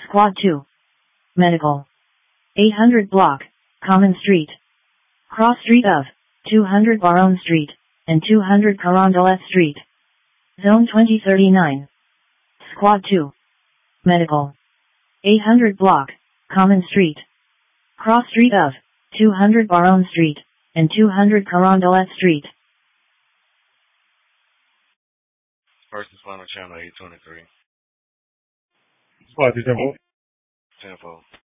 Squad 2. Medical. 800 block, Common Street. Cross Street of 200 Baron Street and 200 Carondelet Street. Zone 2039. Squad 2. Medical. 800 block, Common Street. Cross Street of 200 Baron Street and 200 Carondelet Street. First and final channel 823. Squad 2 Temple. 10-4.